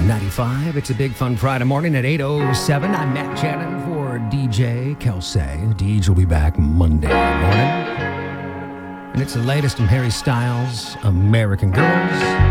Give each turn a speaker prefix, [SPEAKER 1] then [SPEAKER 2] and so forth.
[SPEAKER 1] 95. It's a big fun Friday morning at 8:07. I'm Matt Shannon for DJ Kelsey. DJ will be back Monday morning. And it's the latest from Harry Styles, American Girls.